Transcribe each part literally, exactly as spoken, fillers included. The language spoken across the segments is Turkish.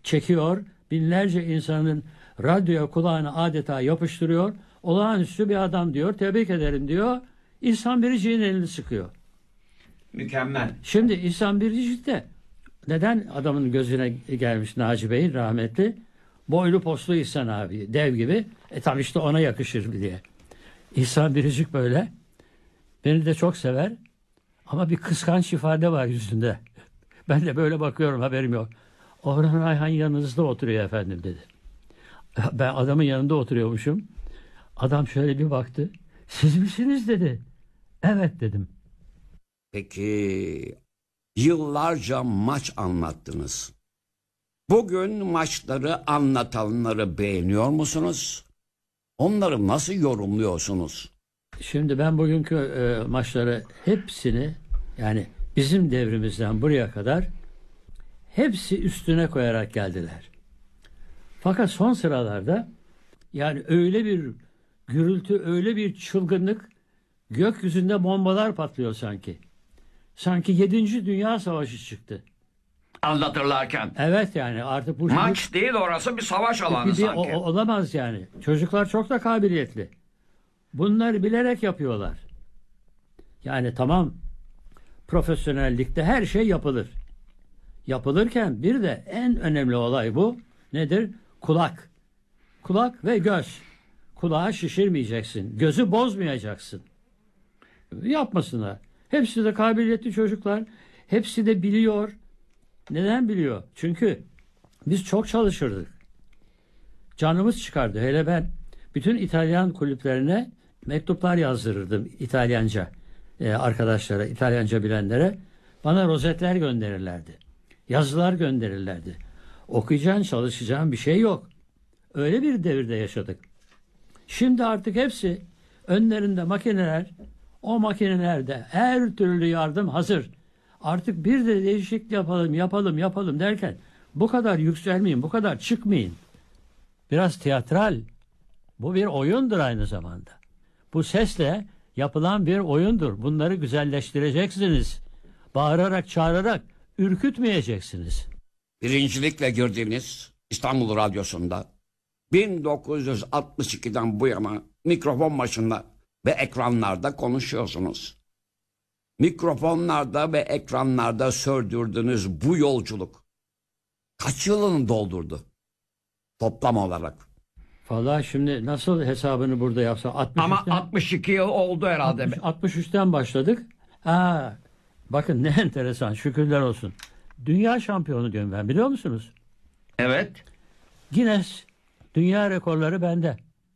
çekiyor. Binlerce insanın radyoya kulağını adeta yapıştırıyor. Olağanüstü bir adam diyor. Tebrik ederim diyor. İhsan Biricik'in elini sıkıyor. Mükemmel. Şimdi İhsan Biricik de neden adamın gözüne gelmiş Naci Bey'in rahmetli? Boylu postlu İhsan abi. Dev gibi. E tabi işte ona yakışır diye. İhsan Biricik böyle. Beni de çok sever. Ama bir kıskanç ifade var yüzünde. Ben de böyle bakıyorum, haberim yok. Orhan Ayhan yanınızda oturuyor efendim dedi. Ben adamın yanında oturuyormuşum. Adam şöyle bir baktı. Siz misiniz dedi. Evet dedim. Peki yıllarca maç anlattınız. Bugün maçları anlatanları beğeniyor musunuz? Onları nasıl yorumluyorsunuz? Şimdi ben bugünkü e, maçları hepsini, yani bizim devrimizden buraya kadar hepsi üstüne koyarak geldiler. Fakat son sıralarda yani öyle bir gürültü, öyle bir çılgınlık, gökyüzünde bombalar patlıyor sanki. Sanki yedinci Dünya Savaşı çıktı. Anlatırlarken. Evet, yani artık bu Maç değil, orası bir savaş alanı bir, bir, sanki. o- olamaz yani. Çocuklar çok da kabiliyetli. Bunları bilerek yapıyorlar. Yani tamam, profesyonellikte her şey yapılır. Yapılırken bir de en önemli olay bu. Nedir? Kulak. Kulak ve göz. Kulağı şişirmeyeceksin. Gözü bozmayacaksın. Yapmasınlar. Hepsi de kabiliyetli çocuklar. Hepsi de biliyor. Neden biliyor? Çünkü biz çok çalışırdık. Canımız çıkardı. Hele ben bütün İtalyan kulüplerine mektuplar yazdırırdım İtalyanca e, arkadaşlara, İtalyanca bilenlere. Bana rozetler gönderirlerdi. Yazılar gönderirlerdi. Okuyacağın, çalışacağın bir şey yok. Öyle bir devirde yaşadık. Şimdi artık hepsi önlerinde makineler, o makinelerde her türlü yardım hazır. Artık bir de değişiklik yapalım, yapalım, yapalım derken bu kadar yükselmeyin, bu kadar çıkmayın. Biraz tiyatral. Bu bir oyundur aynı zamanda. Bu sesle yapılan bir oyundur. Bunları güzelleştireceksiniz. Bağırarak, çağırarak ürkütmeyeceksiniz. Birincilikle girdiğiniz İstanbul Radyosu'nda bin dokuz yüz altmış ikiden bu yana mikrofon başında ve ekranlarda konuşuyorsunuz. Mikrofonlarda ve ekranlarda sürdürdüğünüz bu yolculuk kaç yılını doldurdu toplam olarak? Vallahi şimdi nasıl hesabını burada yapsa altmış Ama üçten altmış iki yıl oldu herhalde. altmış altmış üçten başladık. Ha, bakın ne enteresan, şükürler olsun. Dünya şampiyonu diyorum ben, biliyor musunuz? Evet. Guinness dünya rekorları bende.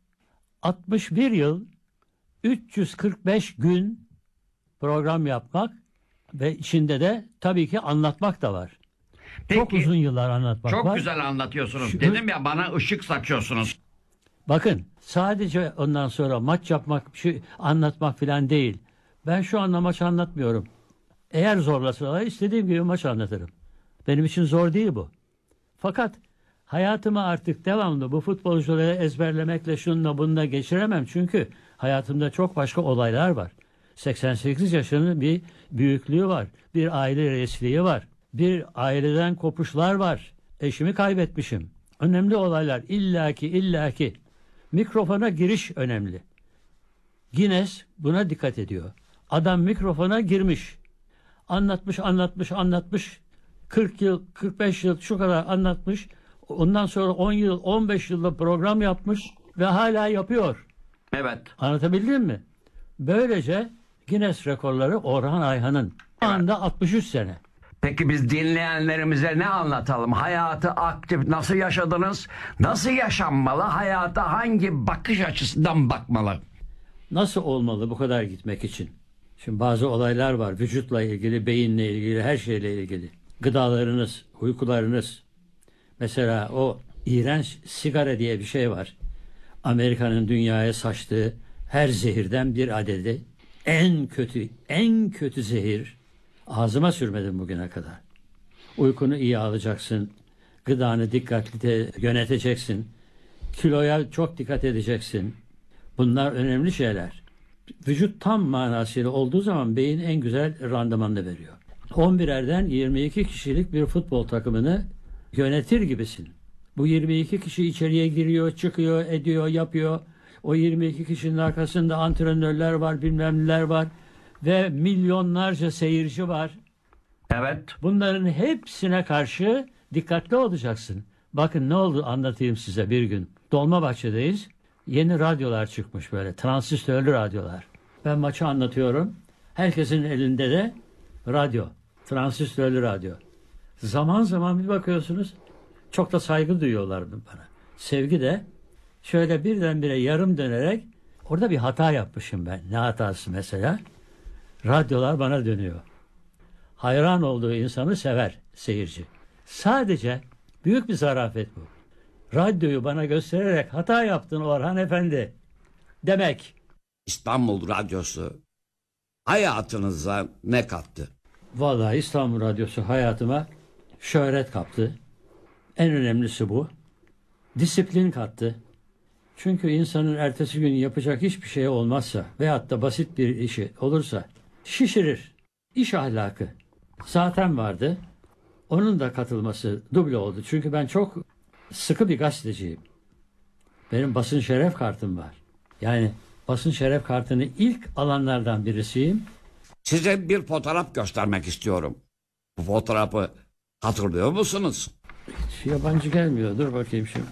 altmış bir yıl üç yüz kırk beş gün program yapmak ve içinde de tabii ki anlatmak da var. Peki, çok uzun yıllar anlatmak çok var. güzel anlatıyorsunuz. Şu- Dedim ya, bana ışık saçıyorsunuz. Bakın, sadece ondan sonra maç yapmak, bir şey anlatmak falan değil. Ben şu anda maç anlatmıyorum. Eğer zorlasalar istediğim gibi maç anlatırım. Benim için zor değil bu. Fakat hayatımı artık devamlı bu futbolcuları ezberlemekle, şununla bununla geçiremem. Çünkü hayatımda çok başka olaylar var. seksen sekiz yaşının bir büyüklüğü var. Bir aile reisliği var. Bir aileden kopuşlar var. Eşimi kaybetmişim. Önemli olaylar illaki illaki. Mikrofona giriş önemli. Guinness buna dikkat ediyor. Adam mikrofona girmiş. Anlatmış, anlatmış, anlatmış. kırk yıl, kırk beş yıl şu kadar anlatmış. Ondan sonra on yıl, on beş yılda program yapmış ve hala yapıyor. Evet. Anlatabildim mi? Böylece Guinness rekorları Orhan Ayhan'ın. Şu anda altmış üç sene. Peki biz dinleyenlerimize ne anlatalım? Hayatı aktif nasıl yaşadınız? Nasıl yaşanmalı? Hayata hangi bakış açısından bakmalı? Nasıl olmalı bu kadar gitmek için? Şimdi bazı olaylar var. Vücutla ilgili, beyinle ilgili, her şeyle ilgili. Gıdalarınız, uykularınız. Mesela o iğrenç sigara diye bir şey var. Amerika'nın dünyaya saçtığı her zehirden bir adedi. En kötü, en kötü zehir. Ağzıma sürmedim bugüne kadar. Uykunu iyi alacaksın. Gıdanı dikkatli yöneteceksin. Kiloya çok dikkat edeceksin. Bunlar önemli şeyler. Vücut tam manasıyla olduğu zaman beyin en güzel randımanını veriyor. on birerden yirmi iki kişilik bir futbol takımını Yönetir gibisin. Bu yirmi iki kişi içeriye giriyor, çıkıyor, ediyor, yapıyor. O yirmi iki kişinin arkasında antrenörler var, bilmem neler var. Ve milyonlarca seyirci var. Evet. Bunların hepsine karşı dikkatli olacaksın. Bakın ne oldu anlatayım size bir gün. Dolmabahçe'deyiz. Yeni radyolar çıkmış böyle. Transistörlü radyolar. Ben maçı anlatıyorum. Herkesin elinde de radyo. Transistörlü radyo. Zaman zaman bir bakıyorsunuz çok da saygı duyuyorlar bana. Sevgi de şöyle birdenbire yarım dönerek orada bir hata yapmışım ben. Ne hatası mesela? Radyolar bana dönüyor. Hayran olduğu insanı sever seyirci. Sadece büyük bir zarafet bu. Radyoyu bana göstererek hata yaptın Orhan Efendi demek. İstanbul Radyosu hayatınıza ne kattı? Vallahi İstanbul Radyosu hayatıma şöhret kattı. En önemlisi bu. Disiplin kattı. Çünkü insanın ertesi gün yapacak hiçbir şey olmazsa veyahut da basit bir işi olursa şişirir. İş ahlakı zaten vardı. Onun da katılması duble oldu. Çünkü ben çok sıkı bir gazeteciyim. Benim basın şeref kartım var. Yani basın şeref kartını ilk alanlardan birisiyim. Size bir fotoğraf göstermek istiyorum. Bu fotoğrafı hatırlıyor musunuz? Hiç yabancı gelmiyor. Dur bakayım şimdi.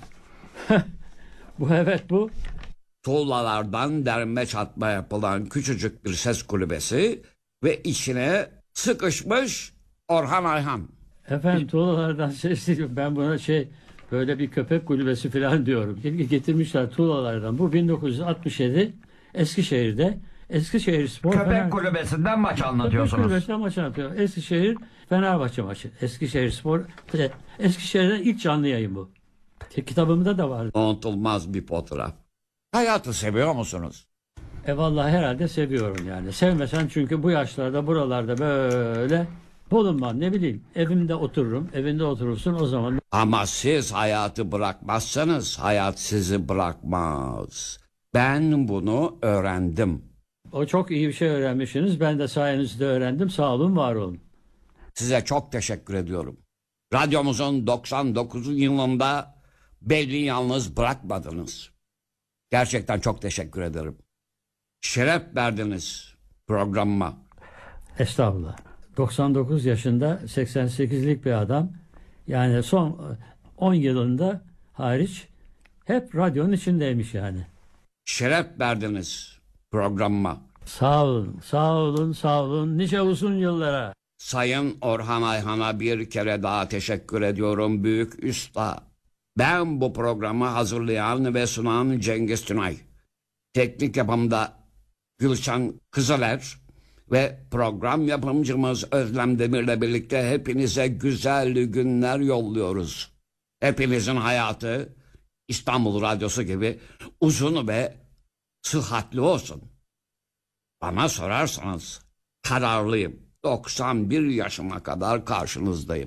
Bu evet bu. Tuğlalardan derme çatma yapılan küçücük bir ses kulübesi ve içine sıkışmış Orhan Ayhan. Efendim tuğlalardan ses değil. Ben buna şey böyle bir köpek kulübesi falan diyorum. Getirmişler tuğlalardan. Bu bin dokuz yüz altmış yedi Eskişehir'de Eskişehir Spor Köpek Fener... kulübesinden maç Köpek anlatıyorsunuz. kulübesinden maç anlatıyor. Eskişehir Fenerbahçe maçı. Eskişehir Spor. Eskişehir'de ilk canlı yayın bu. Kitabımda da var. Unutulmaz bir fotoğraf. Hayatı seviyor musunuz? E vallahi herhalde seviyorum yani. Sevmesem çünkü bu yaşlarda buralarda böyle bulunmam, ne bileyim. Evimde otururum. Evinde oturursun o zaman. Ama siz hayatı bırakmazsanız hayat sizi bırakmaz. Ben bunu öğrendim. O çok iyi bir şey öğrenmişsiniz. Ben de sayenizde öğrendim. Sağ olun, var olun. Size çok teşekkür ediyorum. Radyomuzun doksan dokuzuncu yılında beni yalnız bırakmadınız. Gerçekten çok teşekkür ederim. Şeref verdiniz programıma. Estağfurullah. doksan dokuz yaşında seksen sekizlik bir adam. Yani son on yılında hariç hep radyonun içindeymiş yani. Şeref verdiniz programıma. Sağ olun, sağ olun, sağ olun. Nice uzun yıllara. Sayın Orhan Ayhan'a bir kere daha teşekkür ediyorum büyük usta. Ben bu programı hazırlayan ve sunan Cengiz Tünay. Teknik yapımda Gülşen Kızıler ve program yapımcımız Özlem Demir'le birlikte hepinize güzel günler yolluyoruz. Hepinizin hayatı İstanbul Radyosu gibi uzun ve sıhhatli olsun. Bana sorarsanız kararlıyım. doksan bir yaşıma kadar karşınızdayım.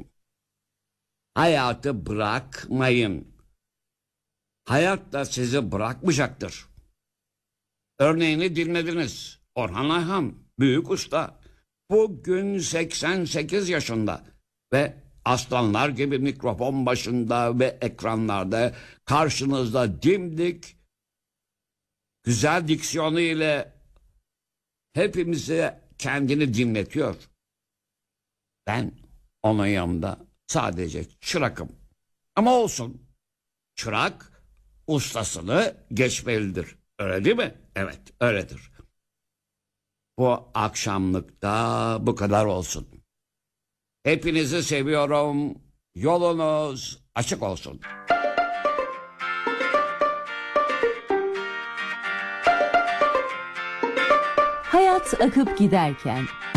Hayatı bırakmayın. Hayat da sizi bırakmayacaktır. Örneğini dinlediniz. Orhan Ayhan, büyük usta. Bugün seksen sekiz yaşında ve aslanlar gibi mikrofon başında ve ekranlarda karşınızda dimdik, güzel diksiyonu ile hepimize kendini dinletiyor. Ben onun yanında sadece çırakım. Ama olsun. Çırak ustasını geçmelidir. Öyle değil mi? Evet, öyledir. Bu akşamlıkta bu kadar olsun. Hepinizi seviyorum. Yolunuz açık olsun. Hayat akıp giderken